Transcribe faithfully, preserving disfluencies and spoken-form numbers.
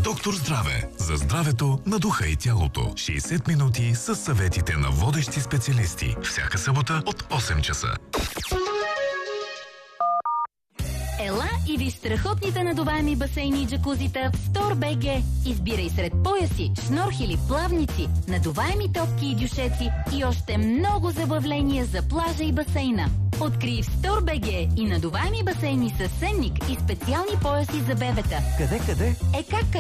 Доктор Здраве. За здравето на духа и тялото. шейсет минути с съветите на водещи специалисти. Всяка събота от осем часа. Ела и ви страхотните надуваеми басейни и джакузита в StoreBG. Избирай сред пояси, шнорхели, плавници, надуваеми топки и дюшеци и още много забавления за плажа и басейна. Открий в StoreBG и надуваеми басейни с сенник и специални пояси за бебета. Къде, къде? Е как къде?